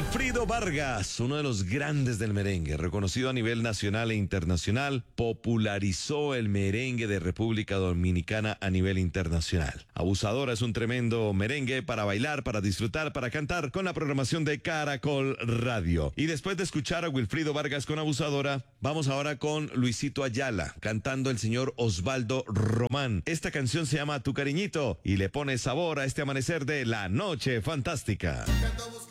Wilfrido Vargas, uno de los grandes del merengue, reconocido a nivel nacional e internacional, popularizó el merengue de República Dominicana a nivel internacional. Abusadora es un tremendo merengue para bailar, para disfrutar, para cantar con la programación de Caracol Radio. Y después de escuchar a Wilfrido Vargas con Abusadora, vamos ahora con Luisito Ayala, cantando el señor Osvaldo Román. Esta canción se llama Tu Cariñito y le pone sabor a este amanecer de La Noche Fantástica.